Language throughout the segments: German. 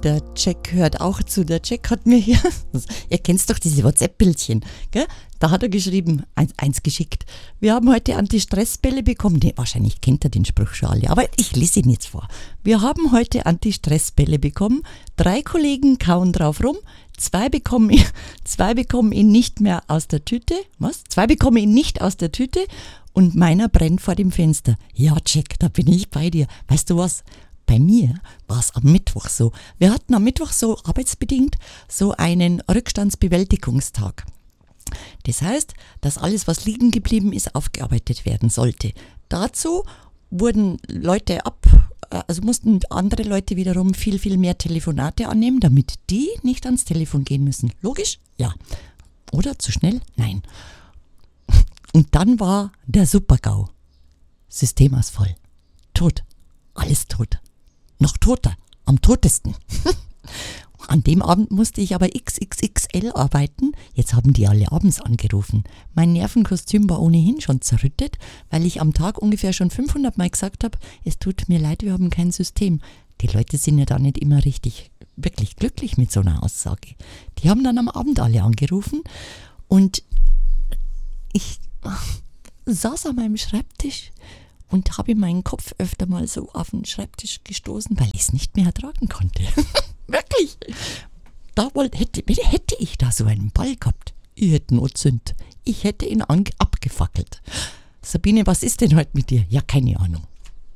der Jack hört auch zu. Der Jack hat mir hier, ihr kennt doch diese WhatsApp-Bildchen, gell? Da hat er geschrieben, eins geschickt. Wir haben heute Anti-Stress-Bälle bekommen. Nee, wahrscheinlich kennt er den Spruch schon alle, aber ich lese ihn jetzt vor. Wir haben heute Anti-Stress-Bälle bekommen. 3 Kollegen kauen drauf rum. 2 bekommen ihn nicht mehr aus der Tüte. Was? 2 bekommen ihn nicht aus der Tüte und meiner brennt vor dem Fenster. Ja, Jack, da bin ich bei dir. Weißt du was? Bei mir war es am Mittwoch so. Wir hatten am Mittwoch so arbeitsbedingt so einen Rückstandsbewältigungstag. Das heißt, dass alles, was liegen geblieben ist, aufgearbeitet werden sollte. Dazu wurden mussten andere Leute wiederum viel, viel mehr Telefonate annehmen, damit die nicht ans Telefon gehen müssen. Logisch? Ja. Oder zu schnell? Nein. Und dann war der Super-GAU. Systemausfall. Tot. Alles tot. Noch toter. Am totesten. An dem Abend musste ich aber XXXL arbeiten. Jetzt haben die alle abends angerufen. Mein Nervenkostüm war ohnehin schon zerrüttet, weil ich am Tag ungefähr schon 500 Mal gesagt habe, es tut mir leid, wir haben kein System. Die Leute sind ja da nicht immer wirklich glücklich mit so einer Aussage. Die haben dann am Abend alle angerufen und ich saß an meinem Schreibtisch und habe meinen Kopf öfter mal so auf den Schreibtisch gestoßen, weil ich es nicht mehr ertragen konnte. Wirklich. Hätte ich da so einen Ball gehabt, ich hätte ihn anzündet. Ich hätte ihn abgefackelt. Sabine, was ist denn heute mit dir? Ja, keine Ahnung.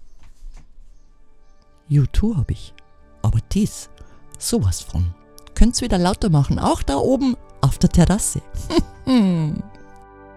U2 habe ich. Aber dies, sowas von. Könnt's wieder lauter machen, auch da oben auf der Terrasse.